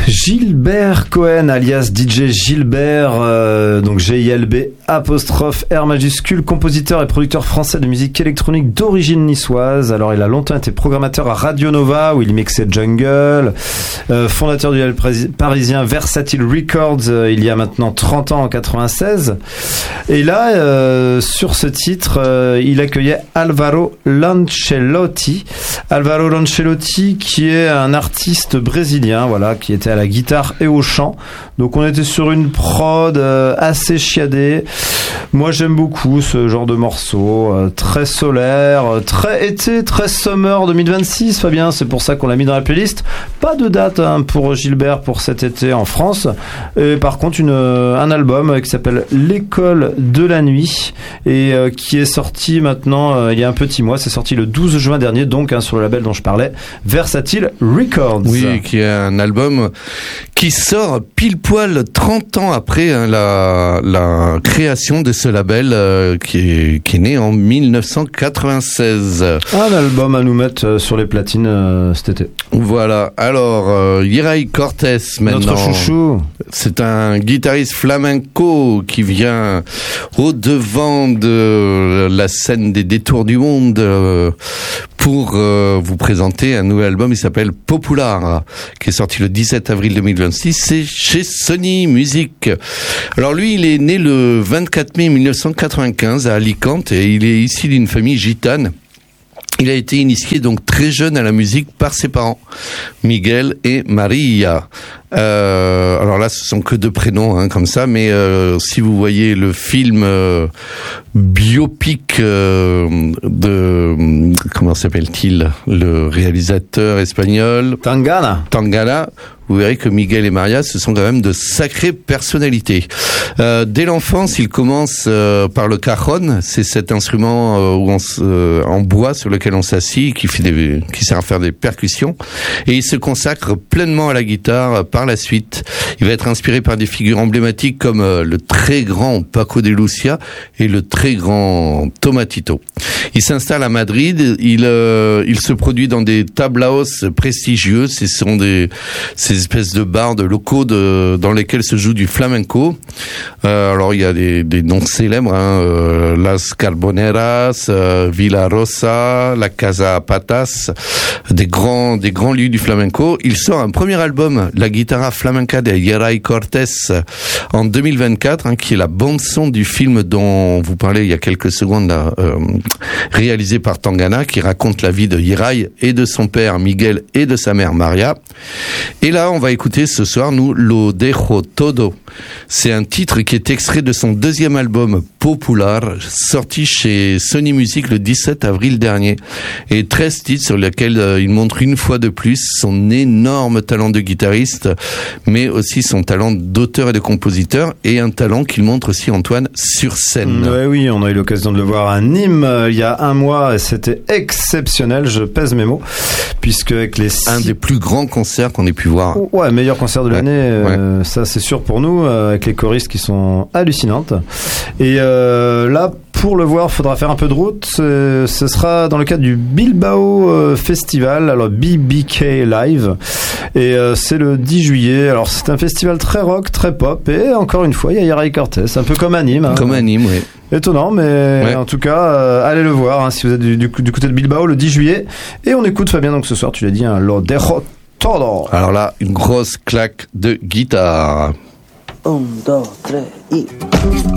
Gilbert Cohen, alias DJ Gilbert, donc Gilb apostrophe R majuscule, compositeur et producteur français de musique électronique d'origine niçoise. Alors il a longtemps été programmateur à Radio Nova où il mixait Jungle, fondateur du label parisien Versatile Records il y a maintenant 30 ans en 96. Et là, sur ce titre, il accueillait Alvaro Lancelotti. Alvaro Lancelotti qui est un artiste brésilien, voilà, qui était à la guitare et au chant. Donc on était sur une prod assez chiadée. Moi j'aime beaucoup ce genre de morceau, très solaire, très été, très summer 2026, Fabien, c'est pour ça qu'on l'a mis dans la playlist. Pas de date pour Gilbert pour cet été en France. Et par contre un album qui s'appelle L'école de la nuit et qui est sorti maintenant il y a un petit mois, c'est sorti le 12 juin dernier, donc sur le label dont je parlais, Versatile Records. Oui, qui est un album qui sort pile poil 30 ans après la création de ce label qui est né en 1996. Un album à nous mettre sur les platines cet été. Voilà, alors Yeray Cortés maintenant. Notre chouchou. C'est un guitariste flamenco qui vient au devant de la scène des détours du monde pour vous présenter un nouvel album. Il s'appelle Popular, qui est sorti le 17 avril 2026. C'est chez Sony Music. Alors lui, il est né le 24 mai 1995 à Alicante et il est issu d'une famille gitane. Il a été initié donc très jeune à la musique par ses parents, Miguel et Maria. Alors là, ce sont que deux prénoms comme ça, mais si vous voyez le film biopic de comment s'appelle-t-il, le réalisateur espagnol Tangana, vous verrez que Miguel et Maria, ce sont quand même de sacrées personnalités. Dès l'enfance, il commence par le cajon, c'est cet instrument en bois sur lequel on s'assit, qui sert à faire des percussions, et il se consacre pleinement à la guitare par la suite. Il va être inspiré par des figures emblématiques comme le très grand Paco de Lucia et le très grand Tomatito. Il s'installe à Madrid, il se produit dans des tablaos prestigieux, ce sont ces espèces de bars de locaux dans lesquels se joue du flamenco. Alors il y a des noms célèbres, Las Carboneras, Villa Rosa, la Casa Patas, des grands lieux du flamenco. Il sort un premier album, La Guitarra Flamenca de Yeray Cortés, en 2024, qui est la bande son du film dont vous parlez il y a quelques secondes, là, réalisé par Tangana, qui raconte la vie de Yeray et de son père Miguel et de sa mère Maria. Et là, on va écouter ce soir, nous, Lo Dejo Todo. C'est un titre qui est extrait de son deuxième album, Popular, sorti chez Sony Music le 17 avril dernier. Et 13 titres sur lesquels il montre une fois de plus son énorme talent de guitariste, mais aussi son talent d'auteur et de compositeur, et un talent qu'il montre aussi, Antoine, sur scène. Oui, on a eu l'occasion de le voir à Nîmes il y a un mois, et c'était exceptionnel, je pèse mes mots, puisque avec un des plus grands concerts qu'on ait pu voir. Ouais, meilleur concert de l'année, ça c'est sûr pour nous, avec les choristes qui sont hallucinantes. Et là, pour le voir, faudra faire un peu de route. Ce sera dans le cadre du Bilbao Festival, alors BBK Live, et c'est le 10 juillet. Alors c'est un festival très rock, très pop, et encore une fois, il y a Yeray Cortés, un peu comme à Nîmes. Comme à Nîmes, oui. Étonnant, mais en tout cas, allez le voir si vous êtes du côté de Bilbao le 10 juillet. Et on écoute, Fabien, donc ce soir, tu l'as dit, Lo Dejo Todo. Alors là, une grosse claque de guitare. 1, 2, 3 y...